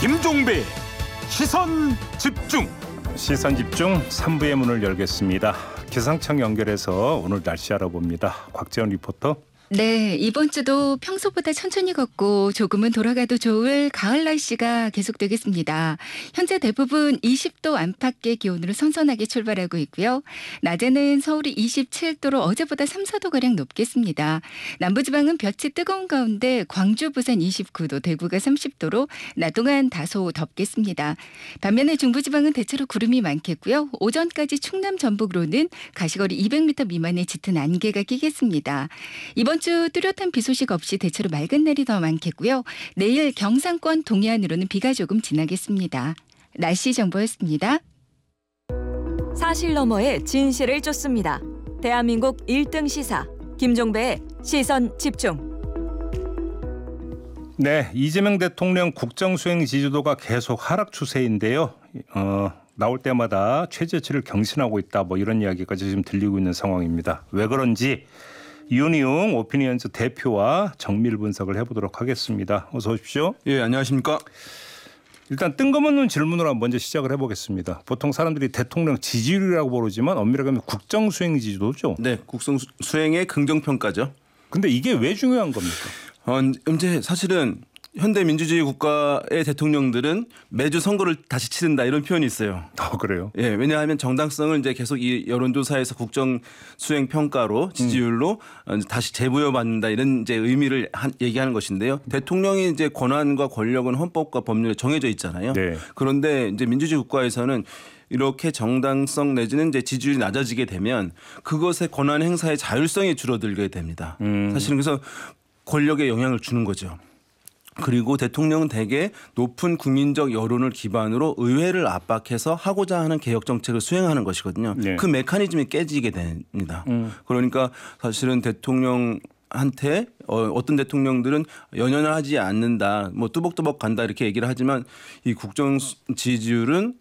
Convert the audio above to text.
김종배 시선 집중. 시선 집중 3부의 문을 열겠습니다. 기상청 연결해서 오늘 날씨 알아봅니다. 곽재원 리포터. 네, 이번 주도 평소보다 천천히 걷고 조금은 돌아가도 좋을 가을 날씨가 계속되겠습니다. 현재 대부분 20도 안팎의 기온으로 선선하게 출발하고 있고요. 낮에는 서울이 27도로 어제보다 3, 4도가량 높겠습니다. 남부지방은 볕이 뜨거운 가운데 광주, 부산 29도, 대구가 30도로 낮 동안 다소 덥겠습니다. 반면에 중부지방은 대체로 구름이 많겠고요. 오전까지 충남 전북으로는 가시거리 200m 미만의 짙은 안개가 끼겠습니다. 이번 주 뚜렷한 비 소식 없이 대체로 맑은 날이 더 많겠고요. 내일 경상권 동해안으로는 비가 조금 지나겠습니다. 날씨 정보였습니다. 사실 너머의 진실을 쫓습니다. 대한민국 1등 시사 김종배의 시선 집중. 네, 이재명 대통령 국정수행 지지도가 계속 하락 추세인데요. 나올 때마다 최저치를 경신하고 있다. 이런 이야기까지 지금 들리고 있는 상황입니다. 왜 그런지 윤희웅 오피니언즈 대표와 정밀 분석을 해보도록 하겠습니다. 어서 오십시오. 예, 안녕하십니까. 일단 뜬금없는 질문으로 먼저 시작을 해보겠습니다. 보통 사람들이 대통령 지지율이라고 부르지만 엄밀하게 하면 국정수행 지지도죠. 네, 국정수행의 긍정평가죠. 근데 이게 왜 중요한 겁니까? 이제 사실은 현대 민주주의 국가의 대통령들은 매주 선거를 다시 치른다 이런 표현이 있어요. 그래요? 예, 왜냐하면 정당성을 이제 계속 이 여론조사에서 국정 수행 평가로 지지율로 다시 재부여받는다 이런 이제 의미를 얘기하는 것인데요. 대통령이 이제 권한과 권력은 헌법과 법률에 정해져 있잖아요. 네. 그런데 이제 민주주의 국가에서는 이렇게 정당성 내지는 이제 지지율이 낮아지게 되면 그것의 권한 행사의 자율성이 줄어들게 됩니다. 사실은 그래서 권력에 영향을 주는 거죠. 그리고 대통령은 대개 높은 국민적 여론을 기반으로 의회를 압박해서 하고자 하는 개혁 정책을 수행하는 것이거든요. 네. 그 메커니즘이 깨지게 됩니다. 그러니까 사실은 대통령한테 어떤 대통령들은 연연하지 않는다, 뚜벅뚜벅 간다 이렇게 얘기를 하지만 이 국정 지지율은